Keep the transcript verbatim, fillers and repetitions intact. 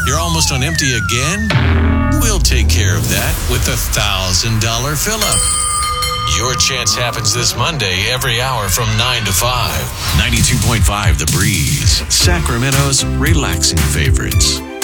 You're almost on empty again? We'll take care of that with a one thousand dollars fill-up. Your chance happens this Monday every hour from nine to five. ninety-two point five The Breeze, Sacramento's relaxing favorites.